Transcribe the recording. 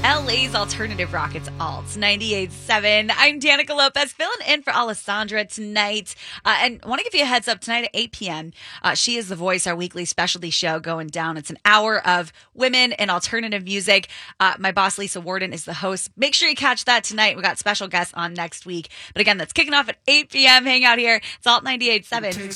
LA's alternative rock. It's Alt 98.7. I'm Danica Lopez, filling in for Alessandra tonight. And I want to give you a heads up tonight at 8 p.m. She is the Voice, our weekly specialty show going down. It's an hour of women and alternative music. My boss, Lisa Warden, is the host. Make sure you catch that tonight. We got special guests on next week. But again, that's kicking off at 8 p.m. Hang out here. It's Alt 98.7.